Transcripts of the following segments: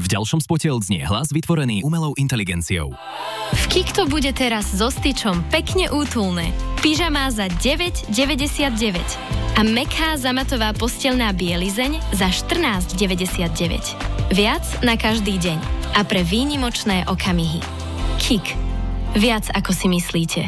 ďalšom spote odznie hlas vytvorený umelou inteligenciou. V KIK to bude teraz so styčom pekne útulné. Pyžamá za 9,99 a mäkká zamatová posteľná bielizeň za 14,99. Viac na každý deň a pre výnimočné okamihy. KIK. Viac ako si myslíte.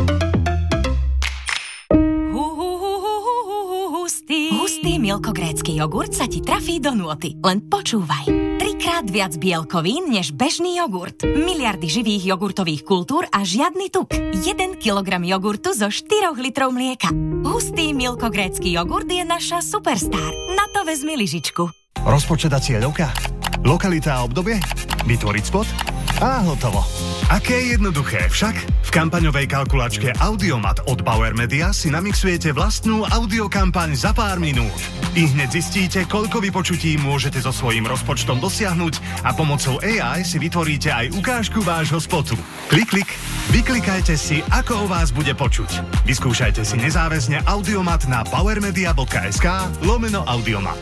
Hustý milkogrécky jogurt sa ti trafí do nôty. Len počúvaj. 3-krát viac bielkovín než bežný jogurt. Miliardy živých jogurtových kultúr a žiadny tuk. 1 kilogram jogurtu zo 4 litrov mlieka. Hustý milkogrécky jogurt je naša superstar. Na to vezmi lyžičku. Rozpočet a cieľovka? Lokalita a obdobie? Vytvoriť spot? A hotovo. Aké jednoduché však? V kampaňovej kalkulačke Audiomat od Bauer Media si namixujete vlastnú audiokampaň za pár minút. I hneď zistíte, koľko vypočutí môžete so svojím rozpočtom dosiahnuť a pomocou AI si vytvoríte aj ukážku vášho spotu. Klik, klik, vyklikajte si, ako o vás bude počuť. Vyskúšajte si nezáväzne Audiomat na powermedia.sk/Audiomat.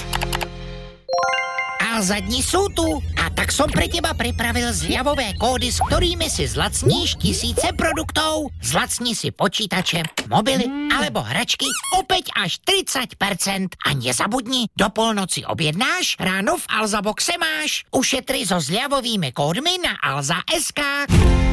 A dni sú tu a tak som pre teba pripravil zľavové kódy, s ktorými si zlacníš tisíce produktov. Zlacni si počítače, mobily alebo hračky o 5 až 30%. A nezabudni, do polnoci objednáš, ráno v Alza Boxe máš. Ušetri so zľavovými kódmi na alza.sk.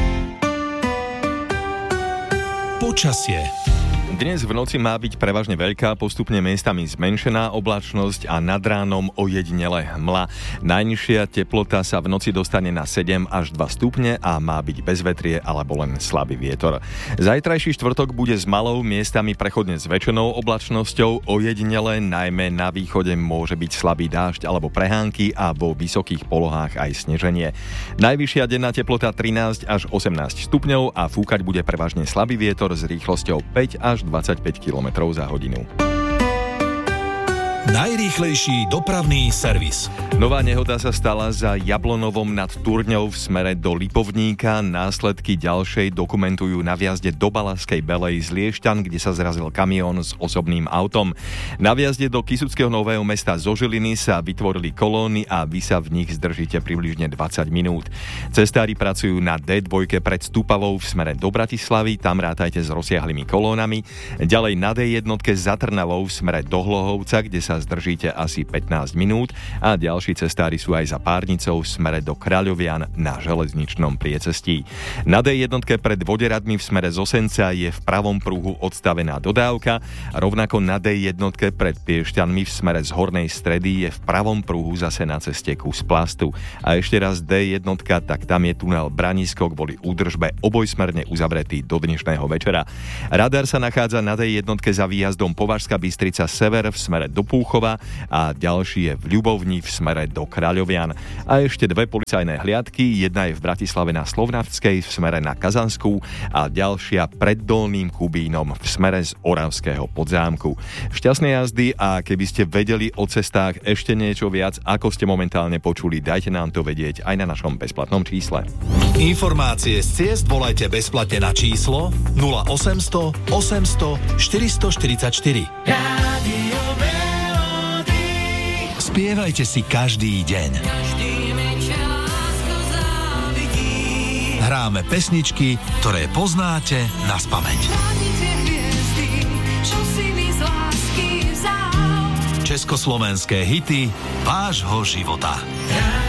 Počasie. Dnes v noci má byť prevažne veľká, postupne miestami zmenšená oblačnosť a nad ránom ojedinele hmla. Najnižšia teplota sa v noci dostane na 7 až 2 stupne a má byť bezvetrie alebo len slabý vietor. Zajtrajší štvrtok bude s malou, miestami prechodne zväčšenou oblačnosťou, ojedinele najmä na východe môže byť slabý dážď alebo prehánky a vo vysokých polohách aj sneženie. Najvyššia denná teplota 13 až 18 stupňov a fúkať bude prevažne slabý vietor s rýchlosťou 5 až 25 km za hodinu. Najrýchlejší dopravný servis. Nová nehoda sa stala za Jablonovom nad Turňou v smere do Lipovníka. Následky ďalšej dokumentujú na vjazde do Balaskej Belej z Liešťan, kde sa zrazil kamión s osobným autom. Na vjazde do Kysuckého Nového Mesta zo Žiliny sa vytvorili kolóny a vy sa v nich zdržíte približne 20 minút. Cestári pracujú na D2 pred Stupavou v smere do Bratislavy, tam rátajte s rozsiahlymi kolónami. Ďalej na D1 za Trnavou v smere do Hlohovca, kde sa zdržíte asi 15 minút a ďalší cestári sú aj za Párnicou v smere do Kráľovian na železničnom priecestí. Na D1 pred Voderadmi v smere z Osenca je v pravom pruhu odstavená dodávka, rovnako na D1 pred Piešťanmi v smere z Hornej Stredy je v pravom pruhu zase na ceste kus plastu. A ešte raz D1, tak tam je tunel Branisko kvôli údržbe obojsmerne uzavretý do dnešného večera. Radar sa nachádza na D1 za výjazdom Považská Bystrica sever v smere do Púchova a ďalší je v Ľubovni v smere do Kráľovian. A ešte dve policajné hliadky, jedna je v Bratislave na Slovnaftskej v smere na Kazanskú a ďalšia pred Dolným Kubínom v smere z Oravského Podzámku. Šťastné jazdy a keby ste vedeli o cestách ešte niečo viac, ako ste momentálne počuli, dajte nám to vedieť aj na našom bezplatnom čísle. Informácie z ciest volajte bezplatne na číslo 0800 800 444. Spievajte si každý deň. Hráme pesničky, ktoré poznáte naspamäť. Československé hity vášho života.